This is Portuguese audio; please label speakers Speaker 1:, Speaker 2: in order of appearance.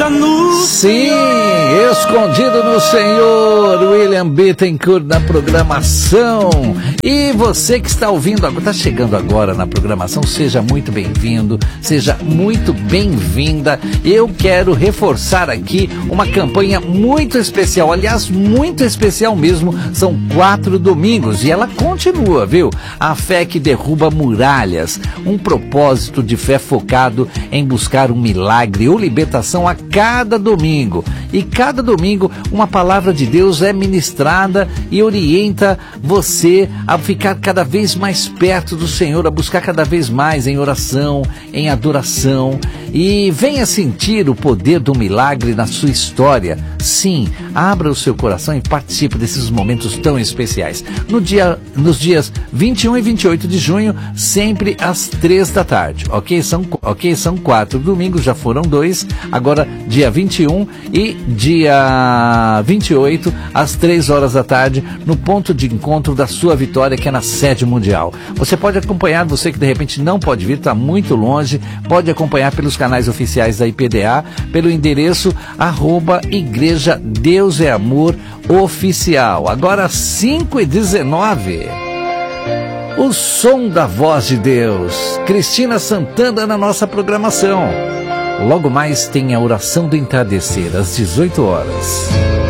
Speaker 1: Sim, escondido no Senhor, William Bittencourt na programação. E você que está ouvindo agora, está chegando agora na programação, seja muito bem-vindo, seja muito bem-vinda. Eu quero reforçar aqui uma campanha muito especial, aliás, muito especial mesmo. São 4 domingos e ela continua, viu? A fé que derruba muralhas, um propósito de fé focado em buscar um milagre ou libertação a cada domingo. E cada domingo uma palavra de Deus é ministrada e orienta você a ficar cada vez mais perto do Senhor, a buscar cada vez mais em oração, em adoração. E venha sentir o poder do milagre na sua história. Sim, abra o seu coração e participe desses momentos tão especiais. Nos dias 21 e 28 de junho, sempre às 3 da tarde. Ok? São 4 domingos, já foram 2. Agora, dia 21 e dia 28, às 3 horas da tarde, no ponto de encontro da sua vitória, que é na sede mundial. Você pode acompanhar, você que de repente não pode vir, está muito longe, pode acompanhar pelos canais oficiais da IPDA, pelo endereço @Igreja Deus é Amor Oficial. Agora 5h19. O som da voz de Deus. Cristina Santana na nossa programação. Logo mais tem a oração do entardecer, às 18 horas.